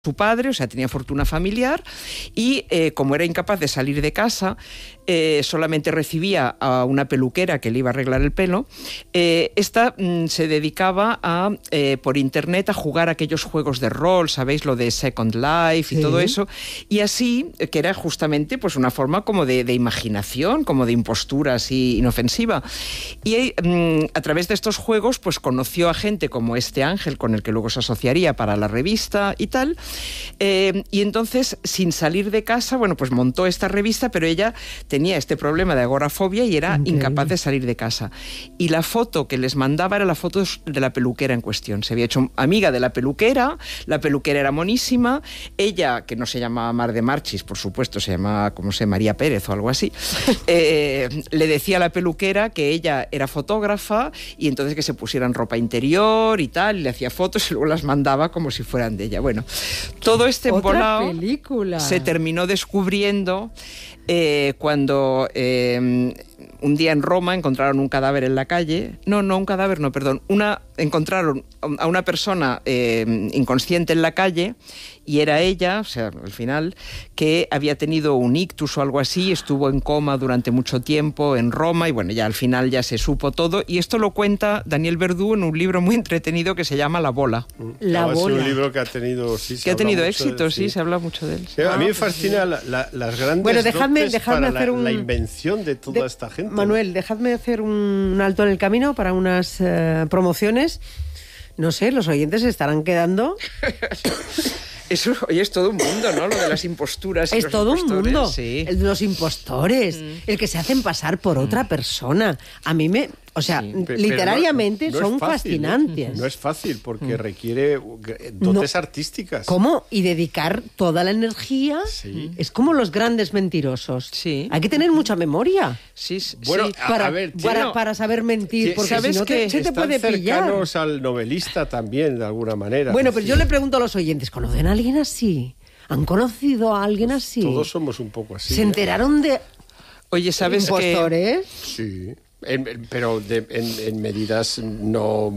su padre, o sea, tenía fortuna familiar y como era incapaz de salir de casa, solamente recibía a una peluquera que le iba a arreglar el pelo. Esta se dedicaba a, por internet, a jugar aquellos juegos de rol, ¿sabéis? Lo de Second Life y todo eso. Y así, que era justamente pues una forma como de imaginación, como de impostura así inofensiva. Y a través de estos juegos, pues conoció a gente como este Ángel, con el que luego se asociaría para la revista y tal. Y entonces, sin salir de casa, bueno, pues montó esta revista, pero ella tenía este problema de agorafobia y era incapaz de salir de casa. Y la foto que les mandaba era la foto de la peluquera en cuestión. Se había hecho amiga de la peluquera era monísima, ella, que no se llamaba Mar de Marchis, por supuesto, se llamaba, como sé, María Pérez o algo así, le decía a la peluquera que ella era fotógrafa y entonces que se pusieran ropa interior y tal, y le hacía fotos y luego las mandaba como si fueran de ella. Bueno, todo este embolado se terminó descubriendo cuando un día en Roma encontraron un cadáver en la calle. Encontraron a una persona inconsciente en la calle y era ella, o sea, al final, que había tenido un ictus o algo así, estuvo en coma durante mucho tiempo en Roma y bueno, ya al final ya se supo todo y esto lo cuenta Daniel Verdú en un libro muy entretenido que se llama La Bola. La Bola. Es un libro que ha tenido, éxito, sí, se habla mucho de él. Sí. A mí me fascina las grandes dotes para hacer la invención de toda esta gente. Manuel, dejadme hacer un alto en el camino para unas promociones. No sé, los oyentes se estarán quedando... Eso, oye, es todo un mundo, ¿no? Lo de las imposturas. Es todo un mundo. Sí. El de los impostores, el que se hacen pasar por otra persona. A mí me... O sea, literariamente no son fascinantes. No es fácil porque requiere dotes artísticas. ¿Cómo? Y dedicar toda la energía. Sí. Es como los grandes mentirosos. Sí. Hay que tener mucha memoria. Sí. Bueno, para saber mentir. Porque ¿sabes si no se te puede pillar. Cercanos al novelista también, de alguna manera. Bueno, pero yo le pregunto a los oyentes, ¿conocen a alguien así? ¿Han conocido a alguien así? Todos somos un poco así. ¿Se enteraron de... Oye, ¿sabes impostores? Sí. Pero en medidas no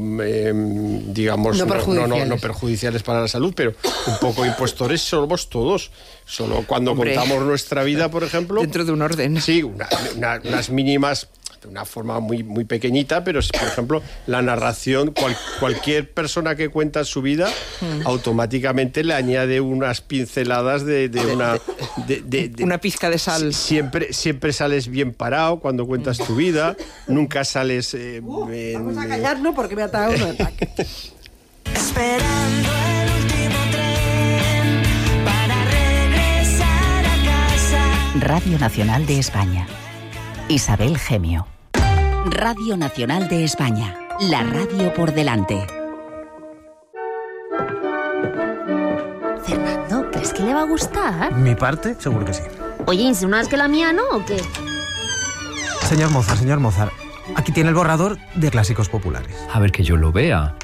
perjudiciales para la salud, pero un poco impostores somos todos. Solo cuando contamos nuestra vida, por ejemplo... Dentro de un orden. Sí, unas mínimas... de una forma muy, muy pequeñita, pero por ejemplo, la narración, cualquier persona que cuenta su vida, automáticamente le añade unas pinceladas de una pizca de sal. Siempre sales bien parado cuando cuentas tu vida, nunca sales... vamos a callarnos porque me ha dado un ataque. Esperando el último tren para regresar a casa. Radio Nacional de España. Isabel Gemio. Radio Nacional de España. La radio por delante. Fernando, ¿crees que le va a gustar? ¿Mi parte? Seguro que sí. Oye, ¿insinúas que la mía no o qué? Señor Mozart, aquí tiene el borrador de Clásicos Populares. A ver que yo lo vea.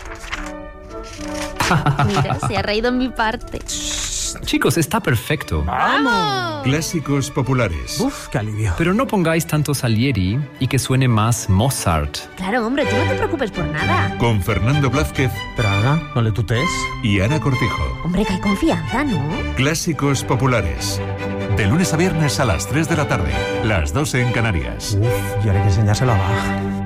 Mira, se ha reído en mi parte. Chicos, está perfecto. ¡Vamos! Clásicos Populares. Uf, qué alivio. Pero no pongáis tanto Salieri y que suene más Mozart. Claro, hombre, tú no te preocupes por nada. Con Fernando Blázquez. Pero Ana, no le tutees. Y Ana Cortijo. Hombre, que hay confianza, ¿no? Clásicos Populares. De lunes a viernes a las 3 de la tarde. Las 2 en Canarias. Uf, y ahora hay que enseñárselo a Bach.